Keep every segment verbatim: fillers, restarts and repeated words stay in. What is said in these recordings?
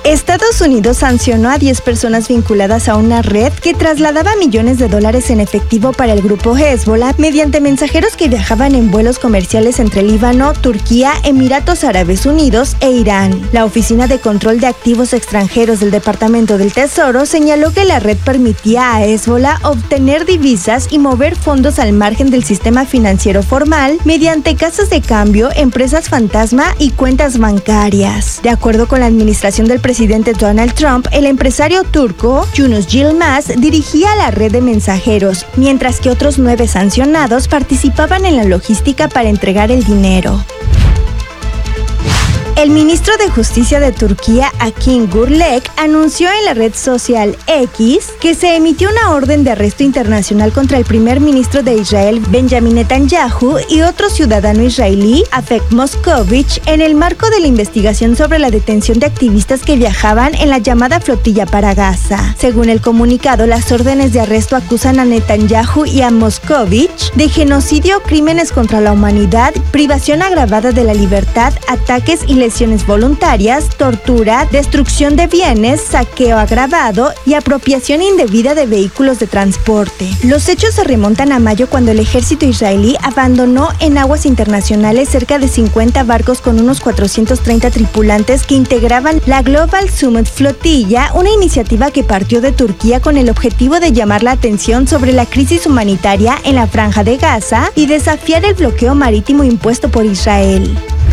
Estados Unidos sancionó a diez personas vinculadas a una red que trasladaba millones de dólares en efectivo para el grupo Hezbollah mediante mensajeros que viajaban en vuelos comerciales entre Líbano, Turquía, Emiratos Árabes Unidos e Irán. La Oficina de Control de Activos Extranjeros del Departamento del Tesoro señaló que la red permitía a Hezbollah obtener divisas y mover fondos al margen del sistema financiero formal mediante casas de cambio, empresas fantasma y cuentas bancarias. De acuerdo con la administración del presidente Donald Trump, el empresario turco Yunus Yilmaz dirigía la red de mensajeros, mientras que otros nueve sancionados participaban en la logística para entregar el dinero. El ministro de Justicia de Turquía, Akin Gürlek, anunció en la red social X que se emitió una orden de arresto internacional contra el primer ministro de Israel, Benjamin Netanyahu, y otro ciudadano israelí, Afek Moskovich, en el marco de la investigación sobre la detención de activistas que viajaban en la llamada flotilla para Gaza. Según el comunicado, las órdenes de arresto acusan a Netanyahu y a Moskovich de genocidio, crímenes contra la humanidad, privación agravada de la libertad, ataques y lesiones voluntarias, tortura, destrucción de bienes, saqueo agravado y apropiación indebida de vehículos de transporte. Los hechos se remontan a mayo, cuando el ejército israelí abandonó en aguas internacionales cerca de cincuenta barcos con unos cuatrocientos treinta tripulantes que integraban la Global Summit Flotilla, una iniciativa que partió de Turquía con el objetivo de llamar la atención sobre la crisis humanitaria en la Franja de Gaza y desafiar el bloqueo marítimo impuesto por Israel.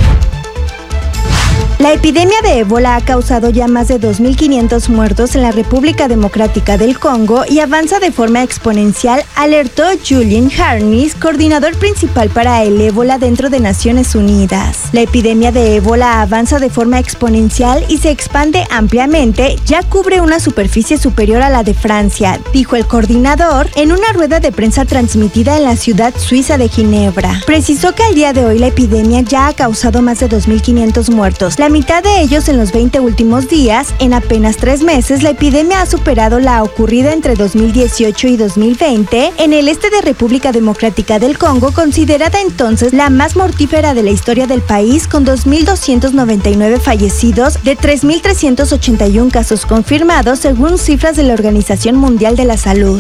La epidemia de ébola ha causado ya más de dos mil quinientos muertos en la República Democrática del Congo y avanza de forma exponencial, alertó Julien Harnis, coordinador principal para el ébola dentro de Naciones Unidas. La epidemia de ébola avanza de forma exponencial y se expande ampliamente, ya cubre una superficie superior a la de Francia, dijo el coordinador en una rueda de prensa transmitida en la ciudad suiza de Ginebra. Precisó que al día de hoy la epidemia ya ha causado más de dos mil quinientos muertos. La mitad de ellos en los veinte últimos días. En apenas tres meses, la epidemia ha superado la ocurrida entre dos mil dieciocho y dos mil veinte en el este de República Democrática del Congo, considerada entonces la más mortífera de la historia del país, con dos mil doscientos noventa y nueve fallecidos de tres mil trescientos ochenta y uno casos confirmados, según cifras de la Organización Mundial de la Salud.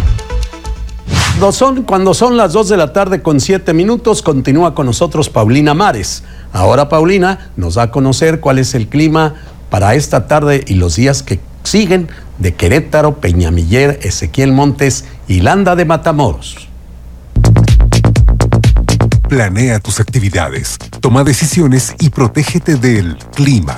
Son, cuando son las dos de la tarde con siete minutos, continúa con nosotros Paulina Mares. Ahora Paulina nos da a conocer cuál es el clima para esta tarde y los días que siguen de Querétaro, Peñamiller, Ezequiel Montes y Landa de Matamoros. Planea tus actividades, toma decisiones y protégete del clima.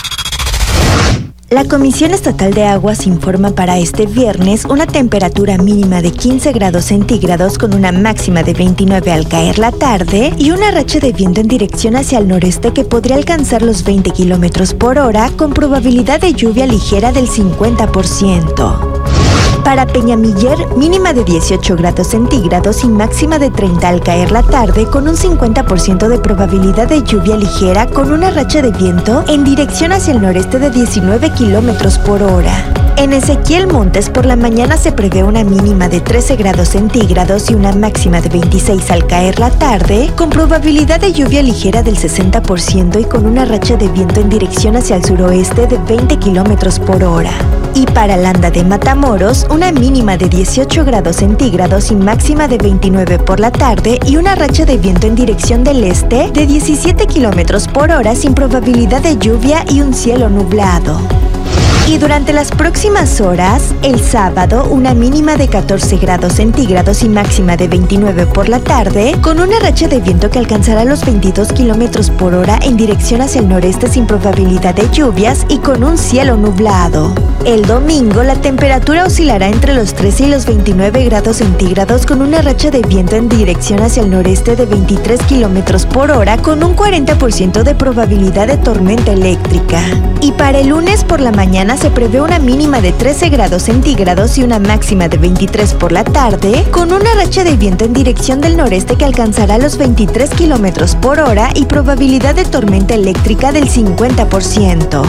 La Comisión Estatal de Aguas informa para este viernes una temperatura mínima de quince grados centígrados con una máxima de veintinueve al caer la tarde y una racha de viento en dirección hacia el noreste que podría alcanzar los veinte kilómetros por hora, con probabilidad de lluvia ligera del cincuenta por ciento. Para Peñamiller, mínima de dieciocho grados centígrados y máxima de treinta al caer la tarde, con un cincuenta por ciento de probabilidad de lluvia ligera, con una racha de viento en dirección hacia el noreste de diecinueve kilómetros por hora. En Ezequiel Montes, por la mañana se prevé una mínima de trece grados centígrados y una máxima de veintiséis al caer la tarde, con probabilidad de lluvia ligera del sesenta por ciento y con una racha de viento en dirección hacia el suroeste de veinte kilómetros por hora. Y para Landa de Matamoros, una mínima de dieciocho grados centígrados y máxima de veintinueve por la tarde y una racha de viento en dirección del este de diecisiete kilómetros por hora, sin probabilidad de lluvia y un cielo nublado. Y durante las próximas horas, el sábado, una mínima de catorce grados centígrados y máxima de veintinueve por la tarde, con una racha de viento que alcanzará los veintidós kilómetros por hora en dirección hacia el noreste, sin probabilidad de lluvias y con un cielo nublado. El domingo, la temperatura oscilará entre los trece y los veintinueve grados centígrados, con una racha de viento en dirección hacia el noreste de veintitrés kilómetros por hora, con un cuarenta por ciento de probabilidad de tormenta eléctrica. Y para el lunes por la mañana se prevé una mínima de trece grados centígrados y una máxima de veintitrés por la tarde, con una racha de viento en dirección del noreste que alcanzará los veintitrés kilómetros por hora y probabilidad de tormenta eléctrica del cincuenta por ciento.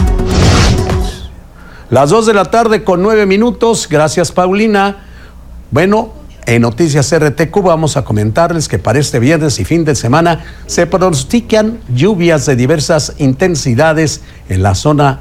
Las dos de la tarde con nueve minutos. Gracias, Paulina. Bueno, en Noticias R T Q vamos a comentarles que para este viernes y fin de semana se pronostican lluvias de diversas intensidades en la zona